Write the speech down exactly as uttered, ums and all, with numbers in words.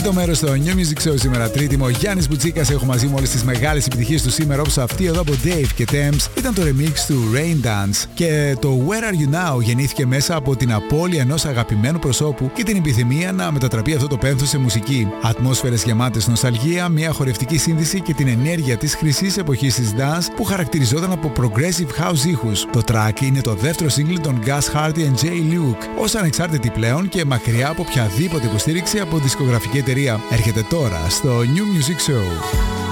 Τρίτο μέρος στο New Music Show σήμερα. Τρίτη μου, ο Γιάννης Μπουτσίκας. Έχω μαζί μου όλες τις μεγάλες επιτυχίες του σήμερα, όπως αυτή εδώ από Dave και Thames. Ήταν το remix του Rain Dance. Και το Where Are You Now γεννήθηκε μέσα από την απώλεια ενός αγαπημένου προσώπου και την επιθυμία να μετατραπεί αυτό το πένθος σε μουσική. Ατμόσφαιρες γεμάτες νοσταλγία, μια χορευτική σύνδεση και την ενέργεια της χρυσής εποχής της dance που χαρακτηριζόταν από progressive house ήχους. Το track είναι το δεύτερο single των Gus Hardy and Jay Luke, ως ανεξάρτητη πλέον και μακριά από οποιαδήποτε υποστήριξη από δισκογραφική εταιρεία. Έρχεται τώρα στο New Music Show.